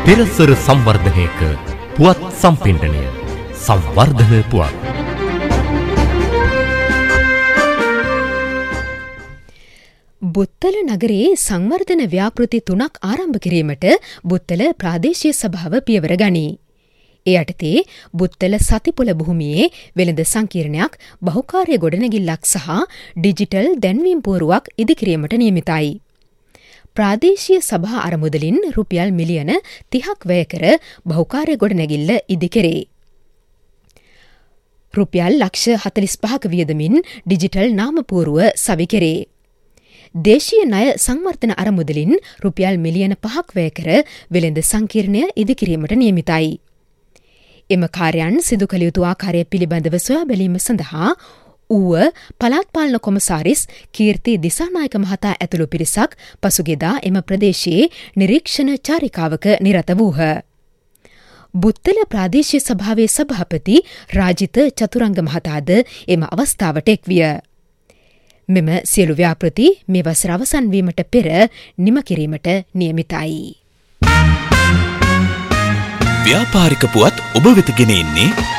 පෙරසර සංවර්ධනයක පුවත් සම්පින්ඩනය සංවර්ධන පුවත්. බුත්තල නගරයේ සංවර්ධන ව්‍යාපෘති 3ක් ආරම්භ කිරීමට බුත්තල ප්‍රාදේශීය සභාව පියවර ගනී. ඒ යටතේ බුත්තල සතිපුල භූමියේ වෙළඳ සංකීර්ණයක්, බහුකාර්ය ගොඩනැගිල්ලක් සහ ඩිජිටල් දැන්වීම් පුවරුවක් ඉදිකිරීමට නියමිතයි. ප්‍රාදේශීය සභා අරමුදලින් රුපියල් මිලියන 30ක් වැය කර බහුකාර්ය ගොඩනැගිල්ල ඉදිකෙරේ. රුපියල් ලක්ෂ 45ක වියදමින් ඩිජිටල් නාමපුවරුව සවි කෙරේ. දේශීය ණය සංවර්ධන අරමුදලින් රුපියල් මිලියන 5ක් වැය කර වෙළඳ සංකීර්ණය ඉදිකිරීමට නියමිතයි. එම කාර්යයන් සිදු කළ යුතු ආකාරය පිළිබඳව සොයා බැලීම සඳහා ඌව පළාත් පාලන කොමසාරිස් කීර්ති දිසානායක මහතා ඇතුළු පිරිසක් පසුගියදා එම ප්‍රදේශයේ නිරීක්ෂණ චාරිකාවක නිරත වූහ. බුත්තල ප්‍රාදේශීය සභාවේ සභාපති රාජිත චතුරංග මහතාද එම අවස්ථාවට එක්විය. මෙම සියලු ව්‍යාපෘති මේ වසර අවසන් වීමට පෙර නිම කිරීමට නියමිතයි. ව්‍යාපාරික පුවත් ඔබ වෙත ගෙන එන්නේ